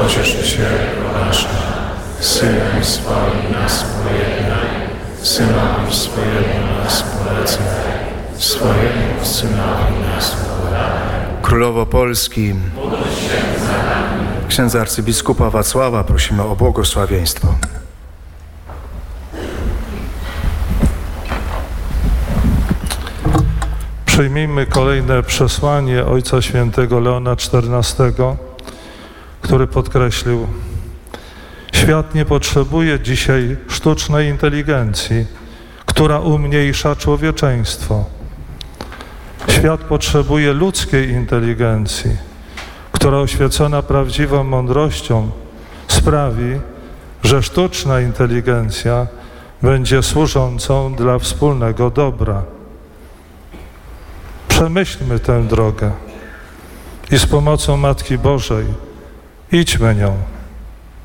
Pocieszycielu nasza, Synem swoim nas pojednaj, Synowi swojemu nas polecaj, swojemu Synowi nas podaj. Królowo Polski, księdza arcybiskupa Wacława prosimy o błogosławieństwo. Przyjmijmy kolejne przesłanie Ojca Świętego Leona XIV, który podkreślił: świat nie potrzebuje dzisiaj sztucznej inteligencji, która umniejsza człowieczeństwo. Świat potrzebuje ludzkiej inteligencji, która oświecona prawdziwą mądrością sprawi, że sztuczna inteligencja będzie służącą dla wspólnego dobra. Przemyślmy tę drogę i z pomocą Matki Bożej idźmy nią.